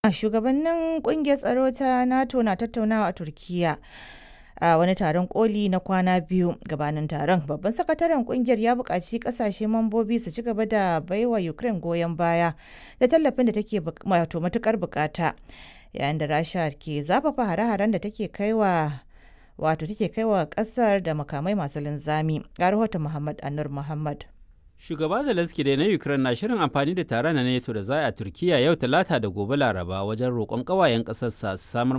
Shugabannin kungiyar tsaro ta NATO na tattaunawa a Turkiyya a wani taron koli na kwana biyu. Gabanin taron, babban sakataren kungiyar ya buƙaci ƙasashe mambobi su ci gaba da baiwa Ukraine goyon baya da tallafin da take matukar bukata, yayin da Rasha ke zafafa hare-haren da take kaiwa ƙasar da makamai masu linzami. Ga rahoton Muhammad Anur Muhammad. Shugaba Zelensky dai na Ukraine na shirin amfani da taron na NATO da za a Turkiyya yau Talata da gobe Laraba wajen roƙon ƙawayen ƙasarsa su samar